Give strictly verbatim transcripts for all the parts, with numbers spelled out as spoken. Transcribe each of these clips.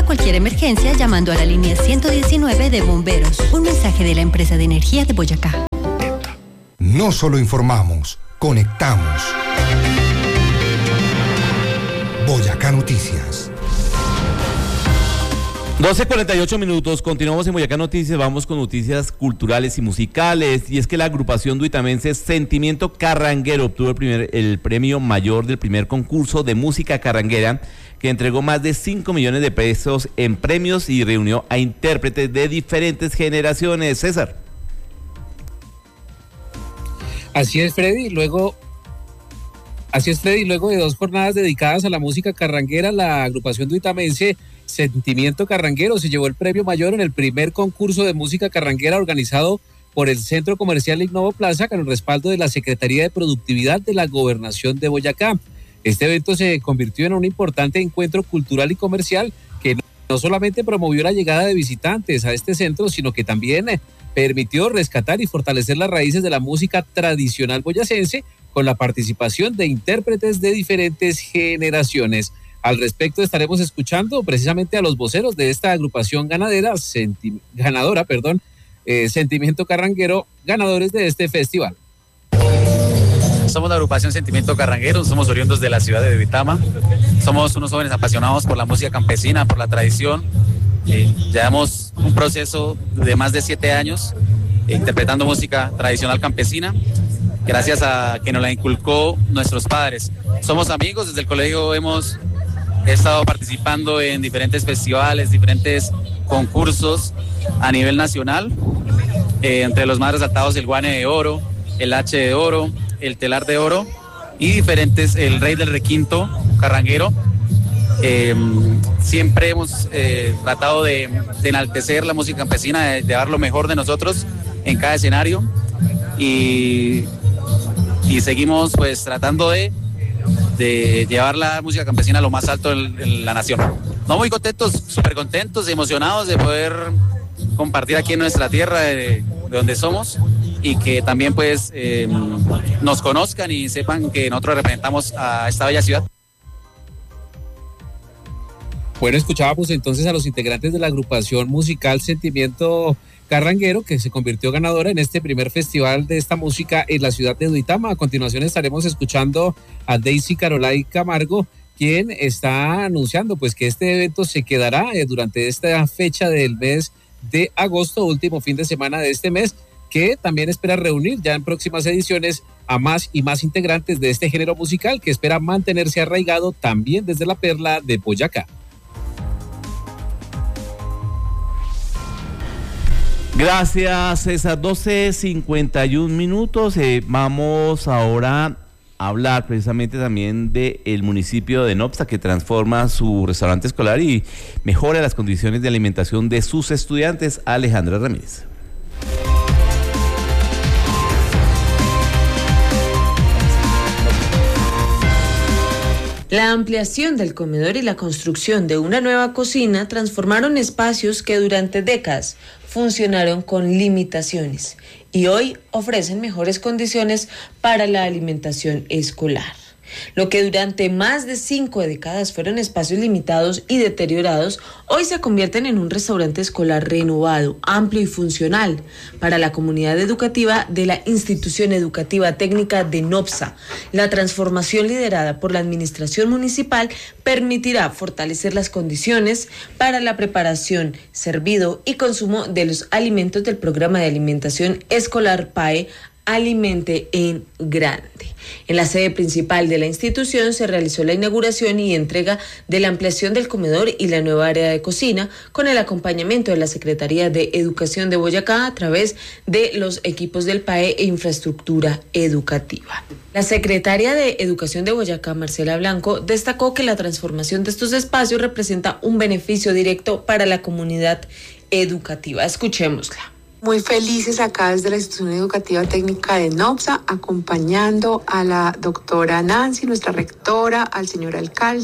cualquier emergencia llamando a la línea ciento diecinueve de bomberos. Un mensaje de la empresa de energía de Boyacá. No solo informamos, conectamos. Boyacá Noticias. doce cuarenta y ocho minutos, continuamos en Boyacá Noticias, vamos con noticias culturales y musicales, y es que la agrupación duitamense Sentimiento Carranguero obtuvo el, primer, el premio mayor del primer concurso de música carranguera, que entregó más de cinco millones de pesos en premios y reunió a intérpretes de diferentes generaciones. César. Así es, Freddy, luego... Así es, Freddy, luego de dos jornadas dedicadas a la música carranguera, la agrupación duitamense Sentimiento Carranguero se llevó el premio mayor en el primer concurso de música carranguera organizado por el Centro Comercial Innovo Plaza con el respaldo de la Secretaría de Productividad de la Gobernación de Boyacá. Este evento se convirtió en un importante encuentro cultural y comercial que no solamente promovió la llegada de visitantes a este centro, sino que también permitió rescatar y fortalecer las raíces de la música tradicional boyacense con la participación de intérpretes de diferentes generaciones. Al respecto estaremos escuchando precisamente a los voceros de esta agrupación ganadera, senti- ganadora, perdón, eh, Sentimiento Carranguero, ganadores de este festival. Somos la agrupación Sentimiento Carranguero, somos oriundos de la ciudad de Duitama, somos unos jóvenes apasionados por la música campesina, por la tradición. Eh, llevamos un proceso de más de siete años eh, interpretando música tradicional campesina, gracias a que nos la inculcó nuestros padres. Somos amigos, desde el colegio hemos estado participando en diferentes festivales, diferentes concursos a nivel nacional, eh, entre los más resaltados el Guane de Oro, el H de Oro, el Telar de Oro y diferentes, el Rey del Requinto Carranguero. Eh, siempre hemos eh, tratado de, de enaltecer la música campesina, de, de dar lo mejor de nosotros en cada escenario y, y seguimos pues tratando de, de llevar la música campesina a lo más alto en, en la nación. No, muy contentos, súper contentos y emocionados de poder compartir aquí en nuestra tierra de, de donde somos y que también pues eh, nos conozcan y sepan que nosotros representamos a esta bella ciudad. Bueno, escuchábamos entonces a los integrantes de la agrupación musical Sentimiento Carranguero, que se convirtió ganadora en este primer festival de esta música en la ciudad de Duitama. A continuación estaremos escuchando a Daisy Carolay Camargo, quien está anunciando pues que este evento se quedará eh, durante esta fecha del mes de agosto, último fin de semana de este mes, que también espera reunir ya en próximas ediciones a más y más integrantes de este género musical que espera mantenerse arraigado también desde la perla de Boyacá. Gracias, César. doce cincuenta y un minutos. Eh, vamos ahora a hablar precisamente también del municipio de Nopsa, que transforma su restaurante escolar y mejora las condiciones de alimentación de sus estudiantes. Alejandra Ramírez. La ampliación del comedor y la construcción de una nueva cocina transformaron espacios que durante décadas funcionaron con limitaciones y hoy ofrecen mejores condiciones para la alimentación escolar. Lo que durante más de cinco décadas fueron espacios limitados y deteriorados, hoy se convierten en un restaurante escolar renovado, amplio y funcional para la comunidad educativa de la Institución Educativa Técnica de Nopsa. La transformación liderada por la administración municipal permitirá fortalecer las condiciones para la preparación, servido y consumo de los alimentos del programa de alimentación escolar P A E Alimente en Grande. En la sede principal de la institución se realizó la inauguración y entrega de la ampliación del comedor y la nueva área de cocina con el acompañamiento de la Secretaría de Educación de Boyacá a través de los equipos del P A E e infraestructura educativa. La secretaria de Educación de Boyacá, Marcela Blanco, destacó que la transformación de estos espacios representa un beneficio directo para la comunidad educativa. Escuchémosla. Muy felices acá desde la Institución Educativa Técnica de Nopsa, acompañando a la doctora Nancy, nuestra rectora, al señor alcalde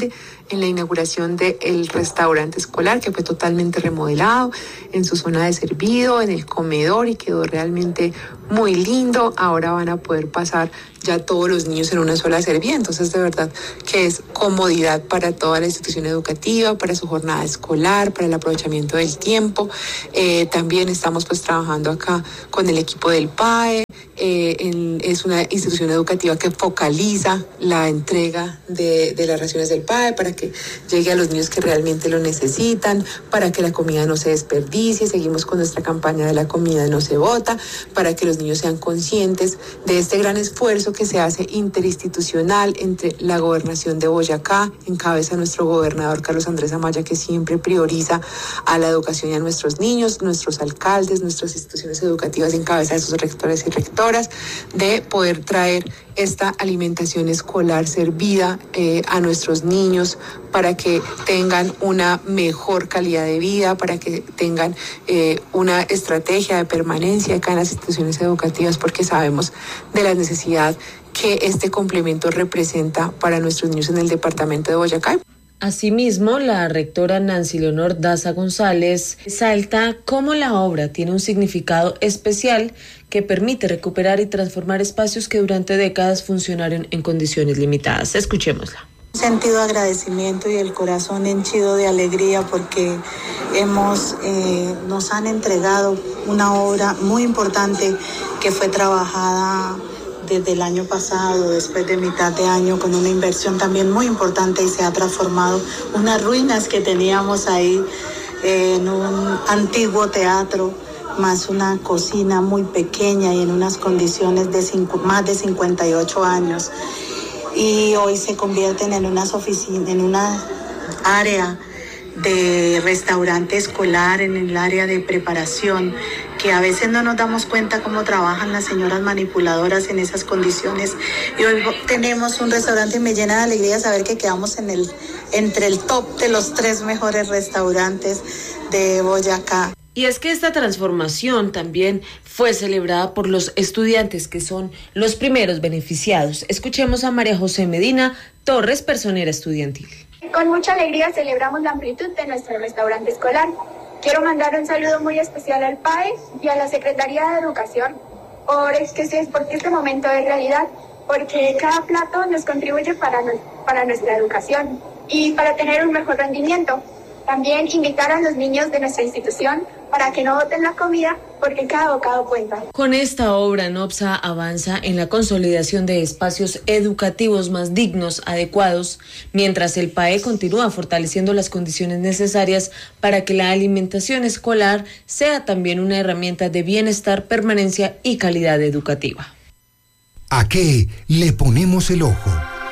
en la inauguración del restaurante escolar, que fue totalmente remodelado en su zona de servido, en el comedor, y quedó realmente muy lindo. Ahora van a poder pasar ya todos los niños en una sola servida, entonces de verdad que es comodidad para toda la institución educativa, para su jornada escolar, para el aprovechamiento del tiempo. Eh, también estamos pues trabajando acá con el equipo del P A E. Eh, en, es una institución educativa que focaliza la entrega de, de las raciones del P A E para que llegue a los niños que realmente lo necesitan, para que la comida no se desperdicie. Seguimos con nuestra campaña de la comida no se bota, para que los niños sean conscientes de este gran esfuerzo que se hace interinstitucional entre la Gobernación de Boyacá, en cabeza nuestro gobernador Carlos Andrés Amaya, que siempre prioriza a la educación y a nuestros niños, nuestros alcaldes, nuestras instituciones educativas en cabeza de sus rectores y rectoras, de poder traer esta alimentación escolar servida eh, a nuestros niños para que tengan una mejor calidad de vida, para que tengan eh, una estrategia de permanencia acá en las instituciones educativas, porque sabemos de la necesidad que este complemento representa para nuestros niños en el departamento de Boyacá. Asimismo, la rectora Nancy Leonor Daza González resalta cómo la obra tiene un significado especial que permite recuperar y transformar espacios que durante décadas funcionaron en condiciones limitadas. Escuchémosla. Sentido de agradecimiento y el corazón henchido de alegría porque hemos eh, nos han entregado una obra muy importante que fue trabajada desde el año pasado, después de mitad de año, con una inversión también muy importante, y se ha transformado unas ruinas que teníamos ahí eh, en un antiguo teatro, más una cocina muy pequeña y en unas condiciones de cinco, más de cincuenta y ocho años. Y hoy se convierten en unas oficinas, en una área de restaurante escolar, en el área de preparación, que a veces no nos damos cuenta cómo trabajan las señoras manipuladoras en esas condiciones. Y hoy tenemos un restaurante y me llena de alegría saber que quedamos en el, entre el top de los tres mejores restaurantes de Boyacá. Y es que esta transformación también fue celebrada por los estudiantes, que son los primeros beneficiados. Escuchemos a María José Medina Torres, personera estudiantil. Con mucha alegría celebramos la amplitud de nuestro restaurante escolar. Quiero mandar un saludo muy especial al P A E y a la Secretaría de Educación por este, porque este momento es realidad, porque cada plato nos contribuye para, para nuestra educación y para tener un mejor rendimiento. También invitar a los niños de nuestra institución para que no boten la comida, porque cada bocado cuenta. Con esta obra, NOPSA avanza en la consolidación de espacios educativos más dignos, adecuados, mientras el P A E continúa fortaleciendo las condiciones necesarias para que la alimentación escolar sea también una herramienta de bienestar, permanencia y calidad educativa. ¿A qué le ponemos el ojo?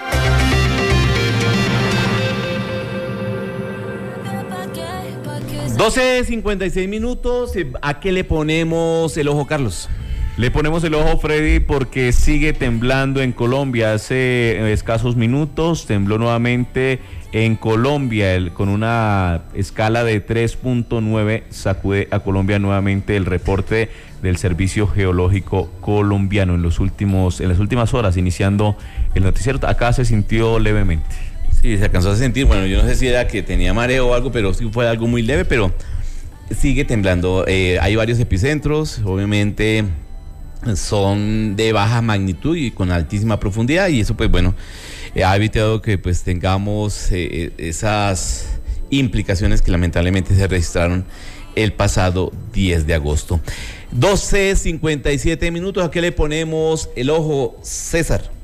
doce cincuenta y seis minutos, ¿a qué le ponemos el ojo, Carlos? Le ponemos el ojo, Freddy, porque sigue temblando en Colombia. Hace escasos minutos tembló nuevamente en Colombia el, con una escala de tres punto nueve. Sacude a Colombia nuevamente el reporte del Servicio Geológico Colombiano en los últimos, en las últimas horas, iniciando el noticiero. Acá se sintió levemente. Sí, se alcanzó a sentir, bueno, yo no sé si era que tenía mareo o algo, pero sí fue algo muy leve, pero sigue temblando. Eh, hay varios epicentros, obviamente son de baja magnitud y con altísima profundidad, y eso pues bueno, eh, ha evitado que pues tengamos eh, esas implicaciones que lamentablemente se registraron el pasado diez de agosto. doce cincuenta y siete minutos, ¿a qué le ponemos el ojo, César?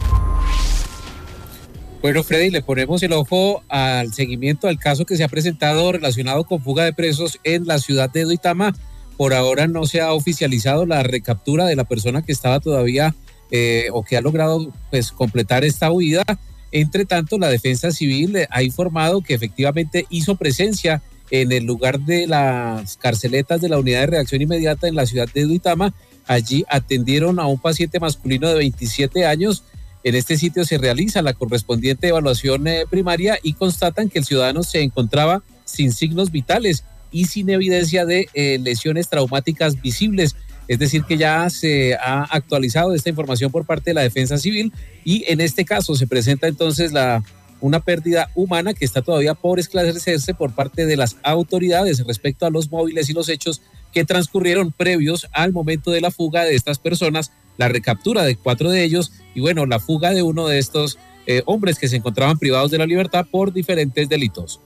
Bueno, Freddy, le ponemos el ojo al seguimiento al caso que se ha presentado relacionado con fuga de presos en la ciudad de Duitama. Por ahora no se ha oficializado la recaptura de la persona que estaba todavía eh, o que ha logrado pues completar esta huida. Entre tanto, la Defensa Civil ha informado que efectivamente hizo presencia en el lugar de las carceletas de la Unidad de Reacción Inmediata en la ciudad de Duitama. Allí atendieron a un paciente masculino de veintisiete años. En este sitio se realiza la correspondiente evaluación eh, primaria y constatan que el ciudadano se encontraba sin signos vitales y sin evidencia de eh, lesiones traumáticas visibles. Es decir, que ya se ha actualizado esta información por parte de la Defensa Civil y en este caso se presenta entonces la una pérdida humana que está todavía por esclarecerse por parte de las autoridades respecto a los móviles y los hechos que transcurrieron previos al momento de la fuga de estas personas, la recaptura de cuatro de ellos y bueno, la fuga de uno de estos eh, hombres que se encontraban privados de la libertad por diferentes delitos.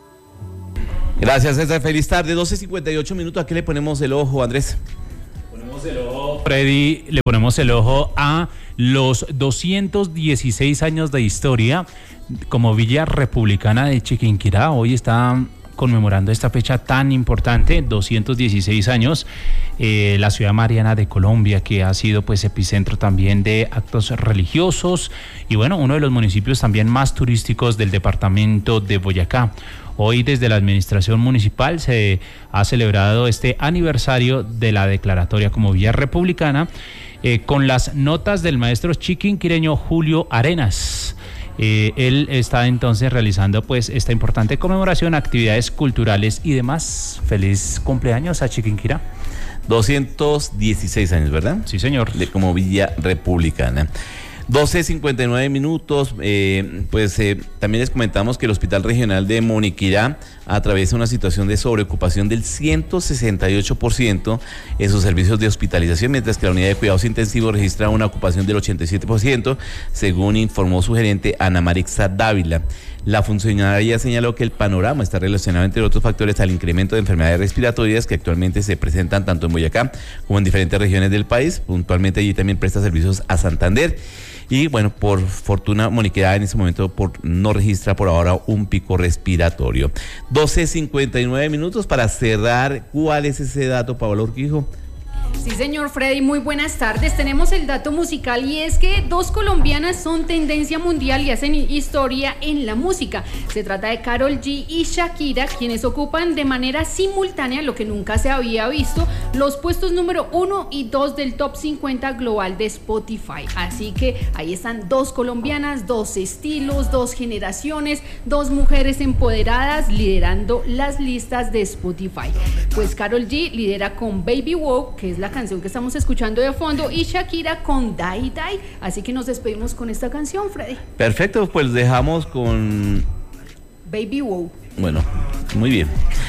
Gracias, César. Feliz tarde. doce cincuenta y ocho minutos. ¿A qué le ponemos el ojo, Andrés? Ponemos el ojo, Freddy, le ponemos el ojo a los doscientos dieciséis años de historia como Villa Republicana de Chiquinquirá. Hoy está conmemorando esta fecha tan importante, doscientos dieciséis años, eh, la ciudad mariana de Colombia, que ha sido pues epicentro también de actos religiosos y bueno, uno de los municipios también más turísticos del departamento de Boyacá. Hoy desde la administración municipal se ha celebrado este aniversario de la declaratoria como Villa Republicana eh, con las notas del maestro chiquinquireño Julio Arenas. Eh, él está entonces realizando pues esta importante conmemoración, actividades culturales y demás. Feliz cumpleaños a Chiquinquirá. doscientos dieciséis años, ¿verdad? Sí, señor. De como Villa Republicana. doce cincuenta y nueve minutos, eh, pues eh, también les comentamos que el Hospital Regional de Moniquirá atraviesa una situación de sobreocupación del ciento sesenta y ocho por ciento en sus servicios de hospitalización, mientras que la unidad de cuidados intensivos registra una ocupación del ochenta y siete por ciento, según informó su gerente Ana Marixa Dávila. La funcionaria señaló que el panorama está relacionado, entre otros factores, al incremento de enfermedades respiratorias que actualmente se presentan tanto en Boyacá como en diferentes regiones del país. Puntualmente allí también presta servicios a Santander. Y bueno, por fortuna, Moniquirá en ese momento por, no registra por ahora un pico respiratorio. doce cincuenta y nueve minutos para cerrar. ¿Cuál es ese dato, Pablo Urquijo? Sí, señor Freddy, muy buenas tardes. Tenemos el dato musical y es que dos colombianas son tendencia mundial y hacen historia en la música. Se trata de Karol G y Shakira, quienes ocupan de manera simultánea, lo que nunca se había visto, los puestos número uno y dos del top cincuenta global de Spotify. Así que ahí están dos colombianas, dos estilos, dos generaciones, dos mujeres empoderadas liderando las listas de Spotify. Pues Karol G lidera con Baby Wow, que es la canción que estamos escuchando de fondo, y Shakira con Die Die. Así que nos despedimos con esta canción, Freddy. Perfecto, pues dejamos con Baby Wow. Bueno, muy bien.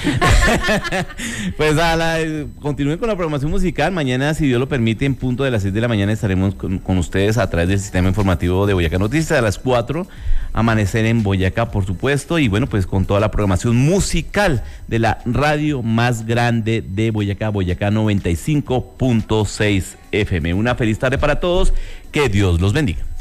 Pues a la, continúen con la programación musical. Mañana, si Dios lo permite, en punto de las seis de la mañana estaremos con, con ustedes a través del sistema informativo de Boyacá Noticias. A las cuatro, amanecer en Boyacá, por supuesto. Y bueno, pues con toda la programación musical de la radio más grande de Boyacá, Boyacá noventa y cinco punto seis F M. Una feliz tarde para todos. Que Dios los bendiga.